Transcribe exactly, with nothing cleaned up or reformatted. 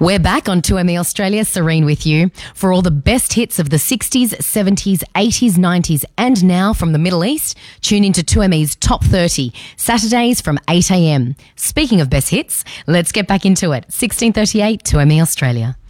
We're back on two M E Australia, Serene with you, for all the best hits of the sixties, seventies, eighties, nineties and now from the Middle East. Tune into two M E's Top thirty, Saturdays from eight a m. Speaking of best hits, let's get back into it. sixteen thirty-eight, two M E Australia.